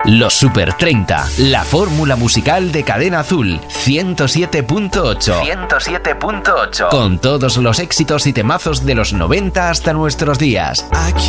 Los Super 30, la fórmula musical de Cadena Azul, 107.8. 107.8. Con todos los éxitos y temazos de los 90 hasta nuestros días.